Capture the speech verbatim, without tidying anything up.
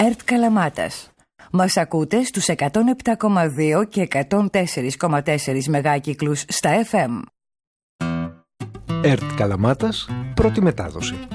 ΕΡΤ Καλαμάτας. Μας ακούτε στους εκατόν επτά κόμμα δύο και εκατόν τέσσερα κόμμα τέσσερα μεγάκυκλους στα εφ εμ. ΕΡΤ Καλαμάτας, πρώτη μετάδοση.